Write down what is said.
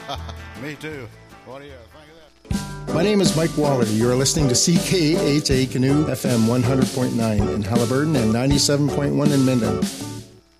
Me too. What do you think of that? My name is Mike Waller. You are listening to CKHA Canoe FM 100.9 in Halliburton and 97.1 in Minden.